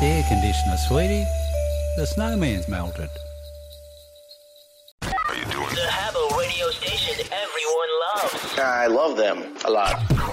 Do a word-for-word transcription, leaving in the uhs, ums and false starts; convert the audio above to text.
air conditioner, sweetie. The snowman's melted. How you doing? The Habbo radio station everyone loves. I love them a lot.